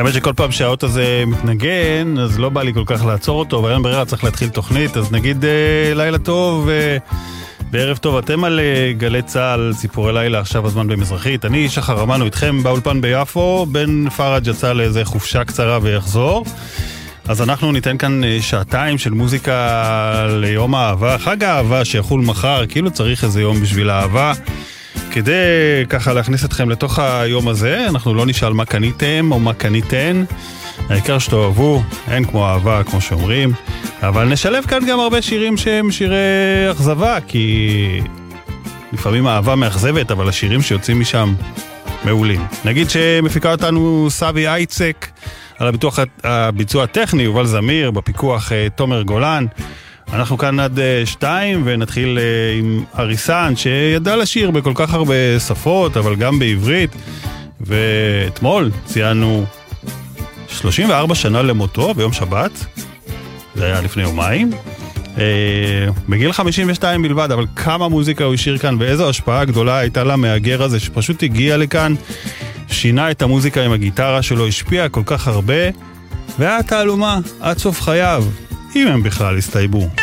האמת שכל פעם שהאות הזה מתנגן, אז לא בא לי כל כך לעצור אותו, ואין ברירה, צריך להתחיל תוכנית, אז נגיד לילה טוב וערב טוב. אתם על גלי צהל, ציפורי לילה, עכשיו הזמן במזרחית. אני שחר אמנו איתכם באולפן ביפו, בן פרג' יצא לאיזה חופשה קצרה ויחזור. אז אנחנו ניתן כאן שעתיים של מוזיקה ליום האהבה, חג האהבה שיחול מחר, כאילו צריך איזה יום בשביל האהבה. כדי ככה להכניס אתכם לתוך היום הזה, אנחנו לא נשאל מה קניתם או מה קניתן, העיקר שתאהבו, אין כמו אהבה כמו שאומרים, אבל נשלב כאן גם הרבה שירים שהם שירי אכזבה, כי לפעמים האהבה מאכזבת, אבל השירים שיוצאים משם מעולים. נגיד שמפיקה אותנו סבי אייצק, על הביצוע הטכני, יובל זמיר, בפיקוח תומר גולן. אנחנו כאן עד 2 ונתחיל עם אריסן שידע לשיר בכל כך הרבה שפות, אבל גם בעברית. ואתמול ציינו 34 שנה למותו ביום שבת, זה היה לפני יומיים, בגיל 52 בלבד, אבל כמה מוזיקה הוא השאיר כאן ואיזו השפעה גדולה הייתה לה מהגר הזה שפשוט הגיע לכאן, שינה את המוזיקה עם הגיטרה שלו, השפיע כל כך הרבה, והיה תעלומה עד סוף חייו, אם הם בכלל הסתייבו.